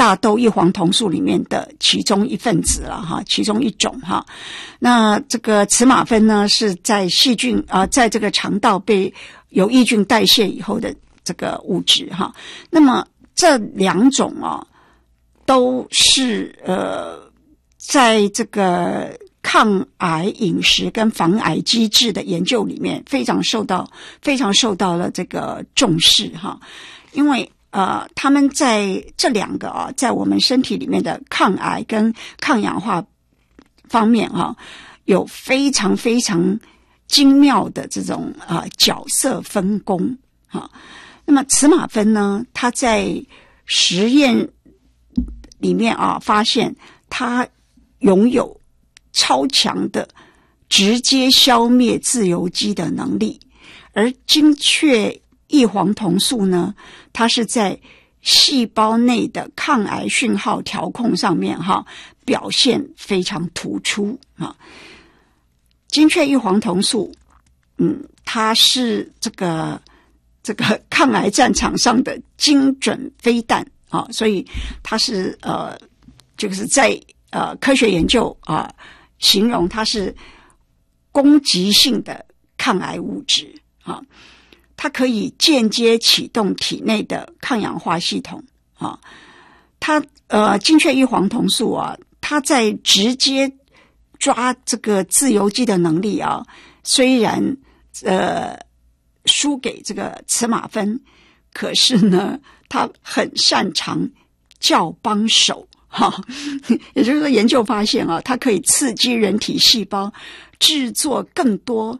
大豆异黄酮素里面的其中一份子了哈，其中一种哈。那这个此马酚呢，是在细菌在这个肠道被有益菌代谢以后的这个物质哈。那么这两种都是在这个抗癌饮食跟防癌机制的研究里面非常受到了这个重视哈。因为他们在这两个在我们身体里面的抗癌跟抗氧化方面有非常非常精妙的这种角色分工哈。那么此马酚呢，它在实验里面发现它拥有超强的直接消灭自由基的能力，而精确异黄酮素呢，它是在细胞内的抗癌讯号调控上面表现非常突出精确异黄酮素它是这个抗癌战场上的精准飞弹所以它是就是在科学研究形容它是攻击性的抗癌物质它可以间接启动体内的抗氧化系统它精确异黄酮素它在直接抓这个自由基的能力虽然输给这个此马酚，可是呢它很擅长叫帮手也就是说研究发现它可以刺激人体细胞制作更多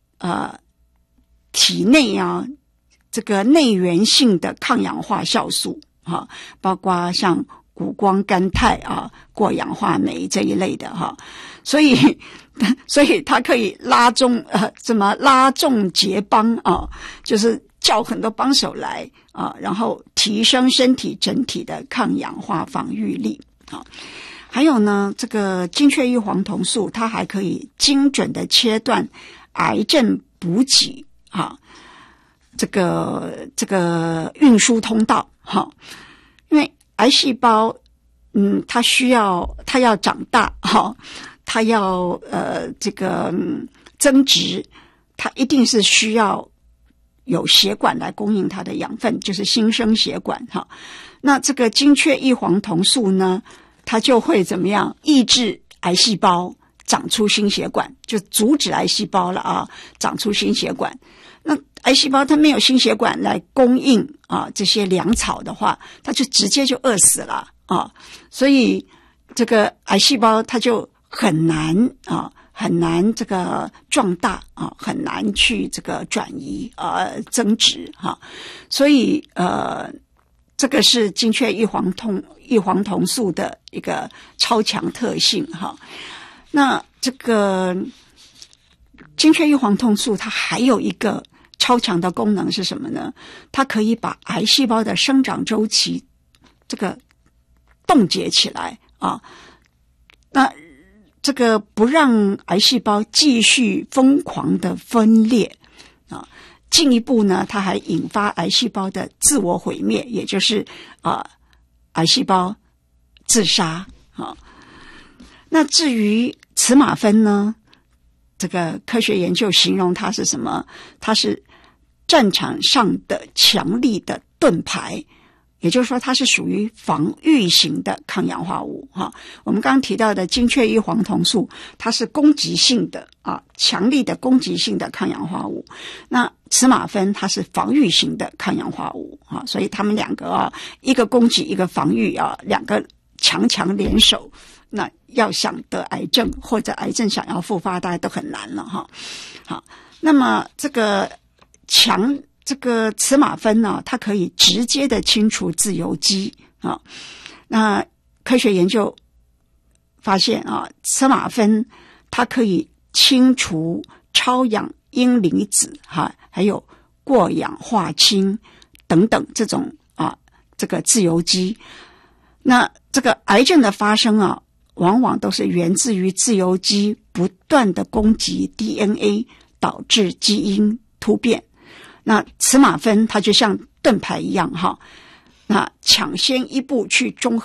体内这个内源性的抗氧化酵素包括像谷胱甘肽过氧化酶这一类的所以它可以拉众结帮就是叫很多帮手来然后提升身体整体的抗氧化防御力还有呢，这个精确异黄酮素它还可以精准的切断癌症补给这个运输通道因为癌细胞它要长大它要这个增殖，它一定是需要有血管来供应它的养分，就是新生血管那这个精确异黄酮素呢，它就会怎么样抑制癌细胞长出新血管，就阻止癌细胞了长出新血管。那癌细胞它没有新血管来供应这些粮草的话，它就直接就饿死了所以这个癌细胞它就很难这个壮大很难去这个转移增殖所以这个是精确异黄酮素的一个超强特性那这个精确异黄酮素它还有一个超强的功能是什么呢？它可以把癌细胞的生长周期这个冻结起来那这个不让癌细胞继续疯狂的分裂进一步呢，它还引发癌细胞的自我毁灭，也就是癌细胞自杀那至于此马酚呢，这个科学研究形容它是什么？它是战场上的强力的盾牌，也就是说它是属于防御型的抗氧化物我们刚刚提到的精确异黄酮素，它是攻击性的强力的攻击性的抗氧化物。那此马酚它是防御型的抗氧化物所以他们两个一个攻击一个防御两个强强联手，那要想得癌症或者癌症想要复发，大家都很难了好，那么这个此马酚呢，它可以直接的清除自由基那科学研究发现此马酚它可以清除超氧阴离子还有过氧化氢等等这种这个自由基。那这个癌症的发生往往都是源自于自由基不断的攻击 DNA， 导致基因突变。那此马酚它就像盾牌一样那抢先一步去中和